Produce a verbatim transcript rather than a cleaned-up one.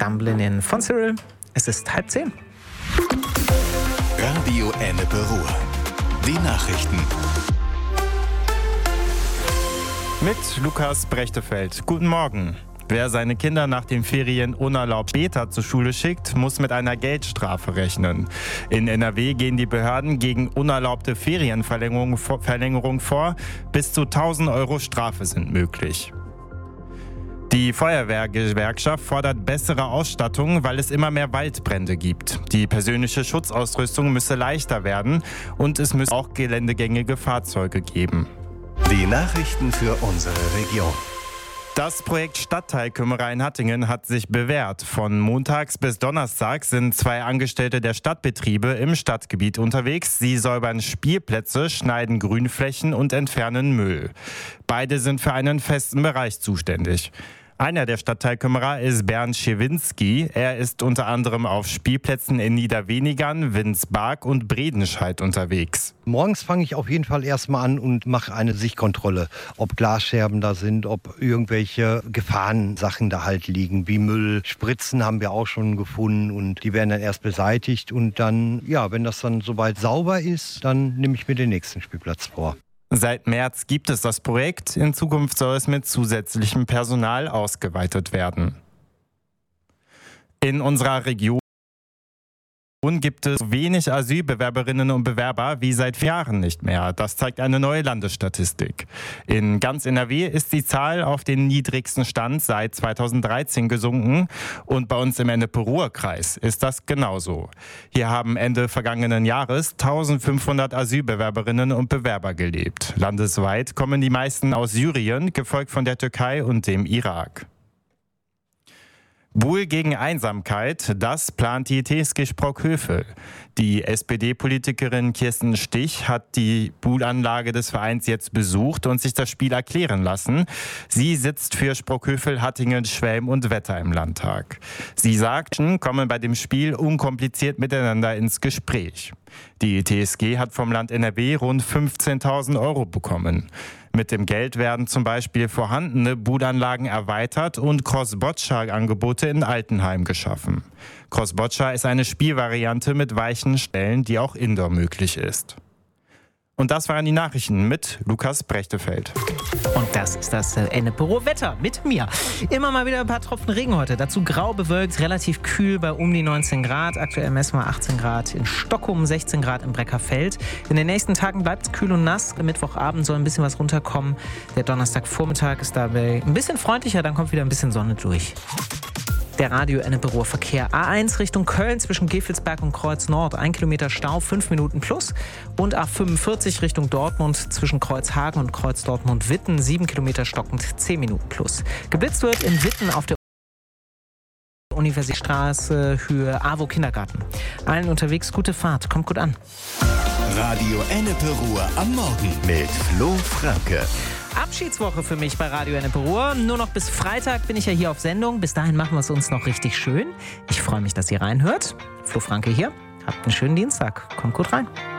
Stumbling In von Cyril. Es ist halb zehn. Radio Ennepe Ruhr. Die Nachrichten. Mit Lukas Brechtefeld. Guten Morgen. Wer seine Kinder nach den Ferien unerlaubt später zur Schule schickt, muss mit einer Geldstrafe rechnen. In N R W gehen die Behörden gegen unerlaubte Ferienverlängerung Verlängerung vor. Bis zu tausend Euro Strafe sind möglich. Die Feuerwehrgewerkschaft fordert bessere Ausstattung, weil es immer mehr Waldbrände gibt. Die persönliche Schutzausrüstung müsse leichter werden und es müsse auch geländegängige Fahrzeuge geben. Die Nachrichten für unsere Region. Das Projekt Stadtteilkümmerer in Hattingen hat sich bewährt. Von montags bis donnerstag sind zwei Angestellte der Stadtbetriebe im Stadtgebiet unterwegs. Sie säubern Spielplätze, schneiden Grünflächen und entfernen Müll. Beide sind für einen festen Bereich zuständig. Einer der Stadtteilkümmerer ist Bernd Schewinski. Er ist unter anderem auf Spielplätzen in Niederwenigern, Winsbark und Bredenscheid unterwegs. Morgens fange ich auf jeden Fall erstmal an und mache eine Sichtkontrolle. Ob Glasscherben da sind, ob irgendwelche Gefahrensachen da halt liegen, wie Müll. Spritzen haben wir auch schon gefunden und die werden dann erst beseitigt. Und dann, ja, wenn das dann soweit sauber ist, dann nehme ich mir den nächsten Spielplatz vor. Seit März gibt es das Projekt. In Zukunft soll es mit zusätzlichem Personal ausgeweitet werden. In unserer Region gibt es wenig Asylbewerberinnen und Bewerber wie seit vier Jahren nicht mehr. Das zeigt eine neue Landesstatistik. In ganz N R W ist die Zahl auf den niedrigsten Stand seit zweitausenddreizehn gesunken und bei uns im Ennepe-Ruhr-Kreis ist das genauso. Hier haben Ende vergangenen Jahres eintausendfünfhundert Asylbewerberinnen und Bewerber gelebt. Landesweit kommen die meisten aus Syrien, gefolgt von der Türkei und dem Irak. Buhl gegen Einsamkeit, das plant die T S G Sprockhövel. Die S P D-Politikerin Kirsten Stich hat die Buhl-Anlage des Vereins jetzt besucht und sich das Spiel erklären lassen. Sie sitzt für Sprockhövel, Hattingen, Schwelm und Wetter im Landtag. Sie sagten, kommen bei dem Spiel unkompliziert miteinander ins Gespräch. Die T S G hat vom Land N R W rund fünfzehntausend Euro bekommen. Mit dem Geld werden zum Beispiel vorhandene Buhlanlagen erweitert und Cross-Boccia-Angebote in Altenheim geschaffen. Cross-Boccia ist eine Spielvariante mit weichen Stellen, die auch indoor möglich ist. Und das waren die Nachrichten mit Lukas Brechtefeld. Und das ist das äh, Ennepe-Ruhr-Wetter mit mir. Immer mal wieder ein paar Tropfen Regen heute. Dazu grau bewölkt, relativ kühl bei um die neunzehn Grad. Aktuell messen wir achtzehn Grad in Stockholm, sechzehn Grad im Breckerfeld. In den nächsten Tagen bleibt es kühl und nass. Am Mittwochabend soll ein bisschen was runterkommen. Der Donnerstagvormittag ist dabei ein bisschen freundlicher, dann kommt wieder ein bisschen Sonne durch. Der Radio Ennepe-Ruhr Verkehr. A eins Richtung Köln zwischen Gevelsberg und Kreuz Nord. Ein Kilometer Stau, fünf Minuten plus. Und A fünfundvierzig Richtung Dortmund zwischen Kreuzhagen und Kreuz Dortmund-Witten. sieben Kilometer stockend, zehn Minuten plus. Geblitzt wird in Witten auf der Universitätsstraße, Höhe AWO Kindergarten. Allen unterwegs gute Fahrt. Kommt gut an. Radio Ennepe-Ruhr am Morgen mit Flo Franke. Abschiedswoche für mich bei Radio Ennepe-Ruhr. Nur noch bis Freitag bin ich ja hier auf Sendung. Bis dahin machen wir es uns noch richtig schön. Ich freue mich, dass ihr reinhört. Flo Franke hier. Habt einen schönen Dienstag. Kommt gut rein.